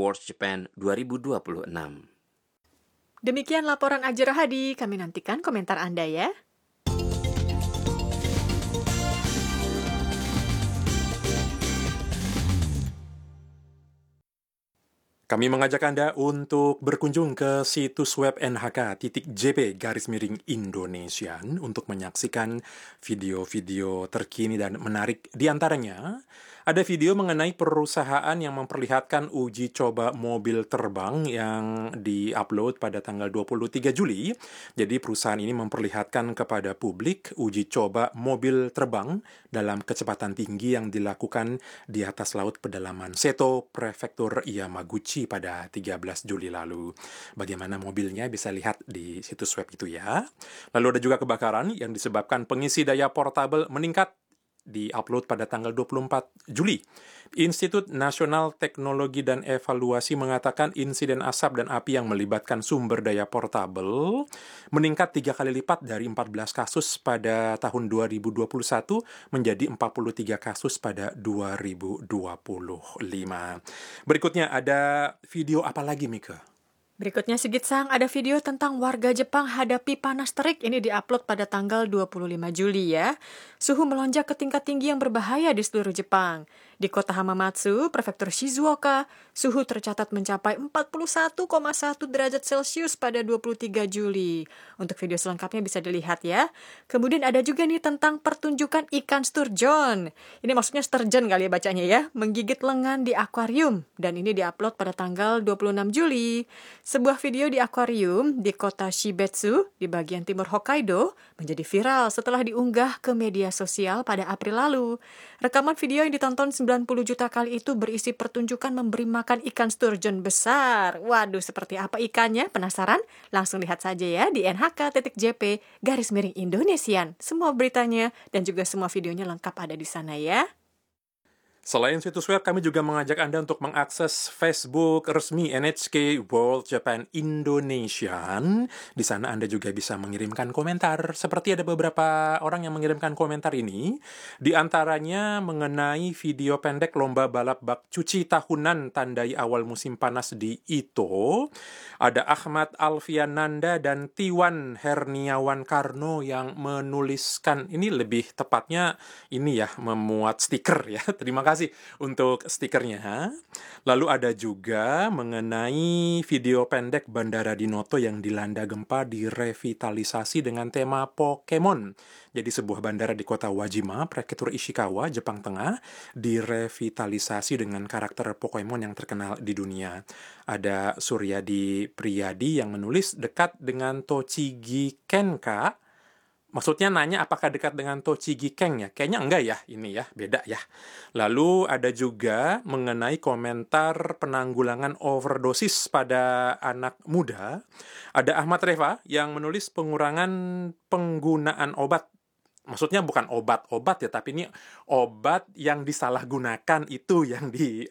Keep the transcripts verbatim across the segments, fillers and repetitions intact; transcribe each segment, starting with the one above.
Awards Japan dua ribu dua puluh enam. Demikian laporan Aja Rahadi, kami nantikan komentar Anda ya. Kami mengajak Anda untuk berkunjung ke situs web N H K titik J P garis miring Indonesian untuk menyaksikan video-video terkini dan menarik. Di antaranya, ada video mengenai perusahaan yang memperlihatkan uji coba mobil terbang yang di-upload pada tanggal dua puluh tiga Juli. Jadi perusahaan ini memperlihatkan kepada publik uji coba mobil terbang dalam kecepatan tinggi yang dilakukan di atas laut pedalaman Seto, Prefektur Yamaguchi pada tiga belas Juli lalu. Bagaimana mobilnya bisa lihat di situs web itu ya. Lalu ada juga kebakaran yang disebabkan pengisi daya portable meningkat, di-upload pada tanggal dua puluh empat Juli. Institut Nasional Teknologi dan Evaluasi mengatakan insiden asap dan api yang melibatkan sumber daya portabel meningkat tiga kali lipat dari empat belas kasus pada tahun dua ribu dua puluh satu menjadi empat puluh tiga kasus pada dua ribu dua puluh lima. Berikutnya ada video apa lagi, Mika? Berikutnya Sigit Sang, ada video tentang warga Jepang hadapi panas terik. Ini diupload pada tanggal dua puluh lima Juli ya. Suhu melonjak ke tingkat tinggi yang berbahaya di seluruh Jepang. Di kota Hamamatsu, prefektur Shizuoka, suhu tercatat mencapai empat puluh satu koma satu derajat Celcius pada dua puluh tiga Juli. Untuk video selengkapnya bisa dilihat ya. Kemudian ada juga nih tentang pertunjukan ikan sturgeon. Ini maksudnya sturgeon kali ya bacanya ya. Menggigit lengan di akuarium. Dan ini diupload pada tanggal dua puluh enam Juli. Sebuah video di akuarium di kota Shibetsu di bagian timur Hokkaido menjadi viral setelah diunggah ke media sosial pada April lalu. Rekaman video yang ditonton sembilan puluh juta kali itu berisi pertunjukan memberi makan ikan sturgeon besar. Waduh, seperti apa ikannya? Penasaran? Langsung lihat saja ya di N H K titik J P garis miring Indonesian. Semua beritanya dan juga semua videonya lengkap ada di sana ya. Selain situs web, kami juga mengajak Anda untuk mengakses Facebook resmi N H K World Japan Indonesian. Di sana Anda juga bisa mengirimkan komentar. Seperti ada beberapa orang yang mengirimkan komentar ini. Di antaranya mengenai video pendek lomba balap bak cuci tahunan tandai awal musim panas di Ito. Ada Ahmad Alfiananda dan Tiwan Herniawan Karno yang menuliskan, ini lebih tepatnya ini ya, memuat stiker ya. Terima kasih untuk stikernya. Lalu ada juga mengenai video pendek Bandara Dinoto yang dilanda gempa direvitalisasi dengan tema Pokemon. Jadi sebuah bandara di kota Wajima, Prefektur Ishikawa, Jepang Tengah, direvitalisasi dengan karakter Pokemon yang terkenal di dunia. Ada Suryadi Priyadi yang menulis dekat dengan Tochigi Kenka. Maksudnya nanya apakah dekat dengan Tochigi Keng ya? Kayaknya enggak ya, ini ya, beda ya. Lalu ada juga mengenai komentar penanggulangan overdosis pada anak muda. Ada Ahmad Reva yang menulis pengurangan penggunaan obat. Maksudnya bukan obat-obat ya, tapi ini obat yang disalahgunakan itu yang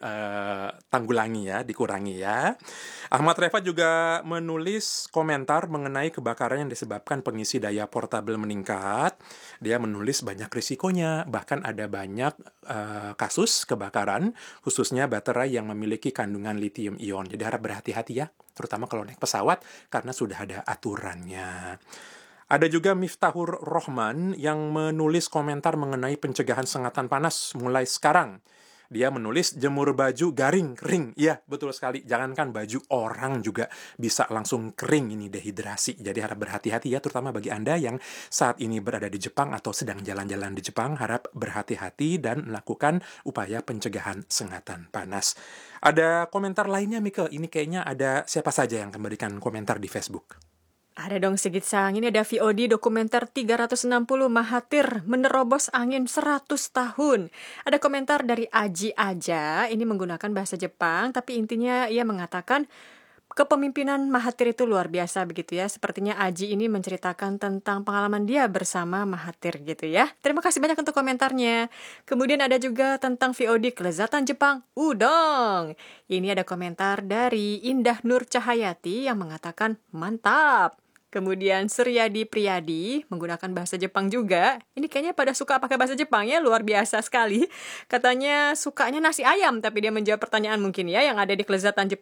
ditanggulangi ya, dikurangi ya. Ahmad Reva juga menulis komentar mengenai kebakaran yang disebabkan pengisi daya portabel meningkat. Dia menulis banyak risikonya, bahkan ada banyak uh, kasus kebakaran, khususnya baterai yang memiliki kandungan lithium ion. Jadi harap berhati-hati ya, terutama kalau naik pesawat, karena sudah ada aturannya. Ada juga Miftahur Rohman yang menulis komentar mengenai pencegahan sengatan panas mulai sekarang. Dia menulis jemur baju garing, kering. Iya, betul sekali. Jangankan baju orang juga bisa langsung kering, ini dehidrasi. Jadi harap berhati-hati ya, terutama bagi Anda yang saat ini berada di Jepang atau sedang jalan-jalan di Jepang. Harap berhati-hati dan melakukan upaya pencegahan sengatan panas. Ada komentar lainnya, Mika. Ini kayaknya ada siapa saja yang memberikan komentar di Facebook? Ada dong Sigit Sang, ini ada V O D dokumenter tiga ratus enam puluh Mahathir menerobos angin seratus tahun. Ada komentar dari Aji Aja, ini menggunakan bahasa Jepang, tapi intinya ia mengatakan kepemimpinan Mahathir itu luar biasa begitu ya. Sepertinya Aji ini menceritakan tentang pengalaman dia bersama Mahathir gitu ya. Terima kasih banyak untuk komentarnya. Kemudian ada juga tentang V O D kelezatan Jepang, udon. Ini ada komentar dari Indah Nur Cahayati yang mengatakan mantap. Kemudian Suryadi Priyadi menggunakan bahasa Jepang juga. Ini kayaknya pada suka pakai bahasa Jepang ya, luar biasa sekali. Katanya sukanya nasi ayam, tapi dia menjawab pertanyaan mungkin ya yang ada di kelezatan Jepang.